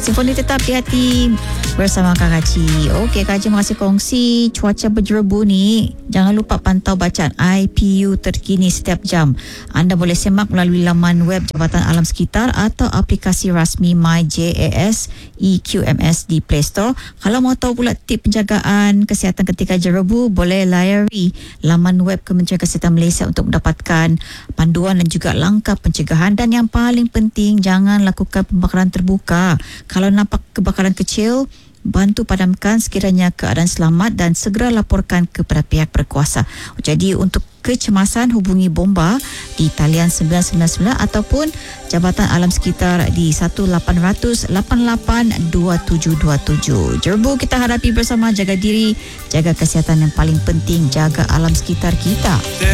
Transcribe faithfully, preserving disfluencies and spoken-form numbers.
Simfoni tetap di hati bersama Kak Haji. Okey, Kak Haji masih kongsi cuaca berjerebu ni. Jangan lupa pantau bacaan I P U terkini setiap jam. Anda boleh semak melalui laman web Jabatan Alam Sekitar atau aplikasi rasmi MyJAS E Q M S di Play Store. Kalau mau tahu pula tip penjagaan kesihatan ketika jerebu, boleh layari laman web Kementerian Kesihatan Malaysia untuk mendapatkan panduan dan juga langkah pencegahan. Dan yang paling penting, jangan lakukan pembakaran terbuka. Kalau nampak kebakaran kecil, bantu padamkan sekiranya keadaan selamat dan segera laporkan kepada pihak berkuasa. Jadi untuk kecemasan, hubungi Bomba di talian sembilan sembilan sembilan ataupun Jabatan Alam Sekitar di satu lapan kosong kosong lapan lapan dua tujuh dua tujuh. Jerebu kita hadapi bersama, jaga diri, jaga kesihatan, yang paling penting jaga alam sekitar kita.